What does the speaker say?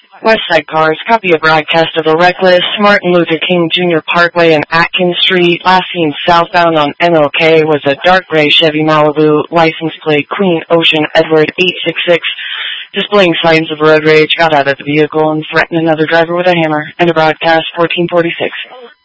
Westside Cars, copy a broadcast of the Reckless, Martin Luther King Jr. Parkway and Atkins Street. Last seen southbound on MLK was a dark gray Chevy Malibu, license plate Queen Ocean Edward 866, displaying signs of road rage, got out of the vehicle and threatened another driver with a hammer. End of broadcast 1446.